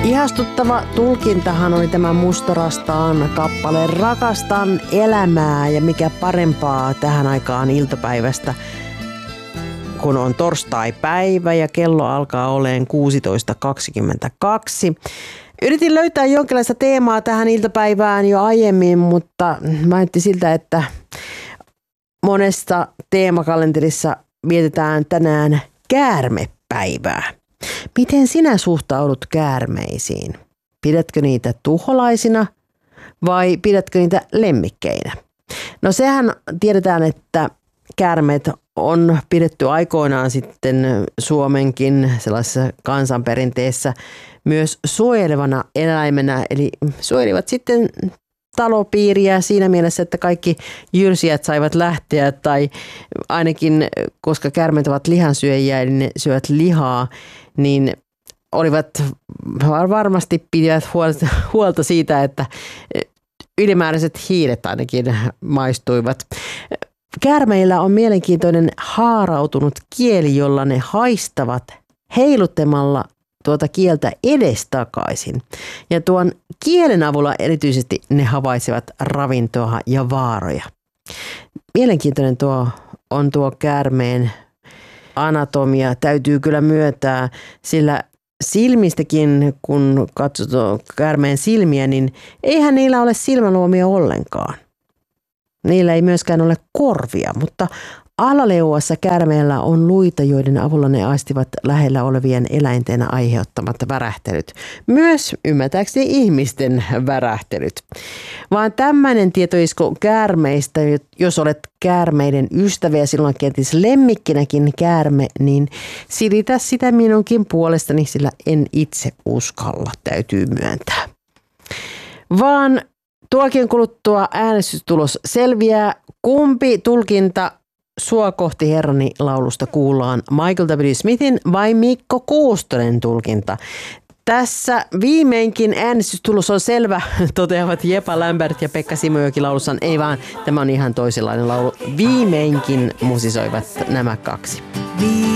Ihastuttava tulkintahan oli tämä Mustarastaan kappale Rakastan elämää, ja mikä parempaa tähän aikaan iltapäivästä, kun on torstai-päivä ja kello alkaa olemaan 16.22. Yritin löytää jonkinlaista teemaa tähän iltapäivään jo aiemmin, mutta näytti siltä, että monessa teemakalenterissa vietetään tänään käärmepäivää. Miten sinä suhtaudut käärmeisiin? Pidätkö niitä tuholaisina vai pidätkö niitä lemmikkeinä? No sehän tiedetään, että käärmeet on pidetty aikoinaan sitten Suomenkin sellaisessa kansanperinteessä myös suojelevana eläimenä, eli suojelivat sitten talopiiriä siinä mielessä, että kaikki jyrsijät saivat lähteä, tai ainakin koska käärmeet ovat lihansyöjiä, eli ne syövät lihaa, niin olivat varmasti pidivät huolta siitä, että ylimääräiset hiiret ainakin maistuivat. Käärmeillä on mielenkiintoinen haarautunut kieli, jolla ne haistavat heiluttamalla tuota kieltä edestakaisin. Ja tuon kielen avulla erityisesti ne havaitsevat ravintoa ja vaaroja. Mielenkiintoinen tuo käärmeen anatomia, täytyy kyllä myöntää, sillä silmistäkin, kun katsotaan käärmeen silmiä, niin eihän niillä ole silmäluomia ollenkaan. Niillä ei myöskään ole korvia, mutta alaleuassa käärmeellä on luita, joiden avulla ne aistivat lähellä olevien eläinten aiheuttamat värähtelyt. Myös ymmärtääkseni ihmisten värähtelyt. Vaan tämmöinen tietoisko käärmeistä, jos olet käärmeiden ystävä ja silloin kenties lemmikkinäkin käärme, niin silitä sitä minunkin puolestani, sillä en itse uskalla, täytyy myöntää. Vaan tuokien kuluttua äänestystulos selviää, kumpi tulkinta Sua kohti herrani laulusta kuullaan, Michael W. Smithin vai Mikko Kuustonen tulkinta. Tässä viimeinkin äänestystulos on selvä, toteavat Jepa Lämbert ja Pekka Simojoki laulussaan. Ei vaan, tämä on ihan toisenlainen laulu. Viimeinkin musisoivat nämä kaksi.